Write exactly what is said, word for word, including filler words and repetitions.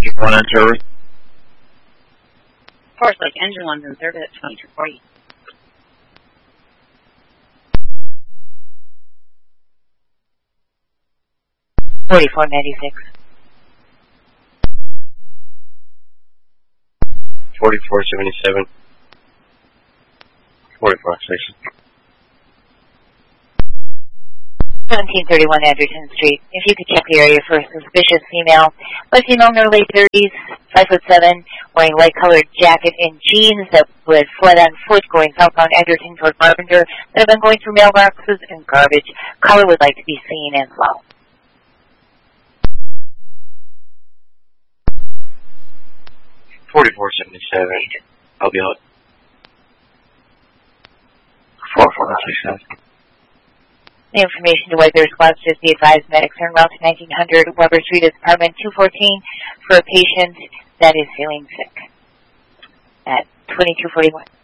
one on service. Forest Lake engine one's in service at twenty-two forty. Forty-four ninety-six. Forty-four seventy-seven. Forty-four station. seventeen thirty-one Anderson Street. If you could check the area for a suspicious female, a female in her late thirties, five foot seven, wearing light colored jacket and jeans that was fled on foot going southbound Anderson toward Carpenter, that have been going through mailboxes and garbage. Caller would like to be seen as well. Forty-four seventy-seven. I'll be out. Four four six seven. The information to Whitebear Squad, just be advised medics are en route to nineteen hundred Weber Street, apartment two fourteen, for a patient that is feeling sick at twenty-two forty-one.